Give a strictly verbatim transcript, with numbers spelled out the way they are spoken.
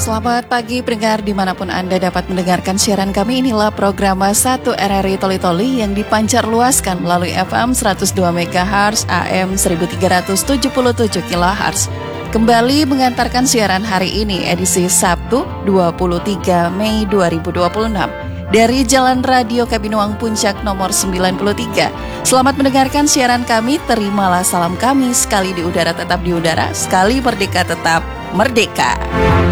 Selamat pagi pendengar dimanapun Anda dapat mendengarkan siaran kami. Inilah program satu R R I Toli Toli yang dipancar luaskan melalui F M seratus dua megahertz, A M seribu tiga ratus tujuh puluh tujuh kilohertz. Kembali mengantarkan siaran hari ini edisi Sabtu dua puluh tiga Mei dua ribu dua puluh enam dari Jalan Radio Kabinuang Puncak nomor sembilan puluh tiga. Selamat mendengarkan siaran kami, terimalah salam kami, sekali di udara tetap di udara, sekali merdeka tetap merdeka.